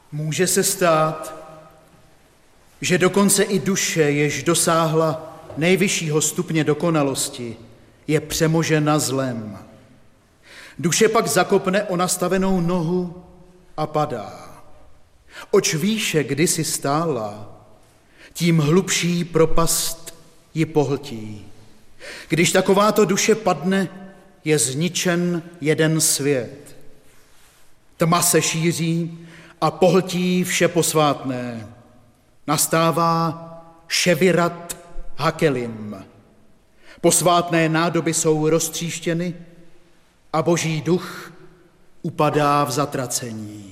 Může se stát, že dokonce i duše, jež dosáhla nejvyššího stupně dokonalosti, je přemožena zlem. Duše pak zakopne o nastavenou nohu a padá. Oč výše kdysi stála, tím hlubší propast ji pohltí. Když takováto duše padne, je zničen jeden svět. Tma se šíří a pohltí vše posvátné. Nastává ševirat hakelim. Posvátné nádoby jsou roztříštěny a Boží duch upadá v zatracení.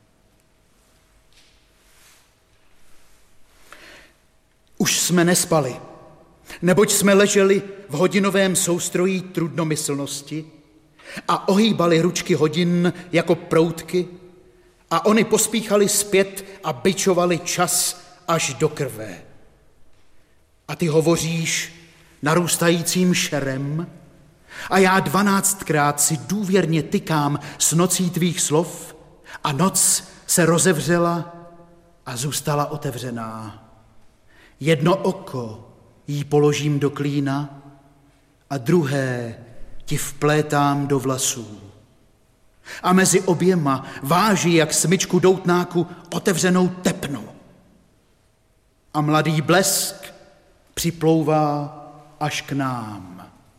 Už jsme nespali, neboť jsme leželi v hodinovém soustrojí trudnomyslnosti a ohýbali ručky hodin jako proutky a oni pospíchali zpět a bičovali čas až do krve. A ty hovoříš narůstajícím šerem a já 12krát si důvěrně tykám s nocí tvých slov a noc se rozevřela a zůstala otevřená. Jedno oko jí položím do klína a druhé ti vplétám do vlasů. A mezi oběma váží jak smyčku doutnáku otevřenou tepnu. A mladý blesk připlouvá až k nám.